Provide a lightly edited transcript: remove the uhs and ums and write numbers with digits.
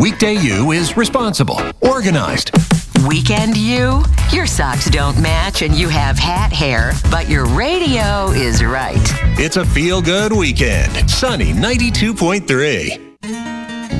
Weekday you is responsible, organized. Weekend you? Your socks don't match and you have hat hair, but your radio is right. It's a feel-good weekend. Sunny 92.3.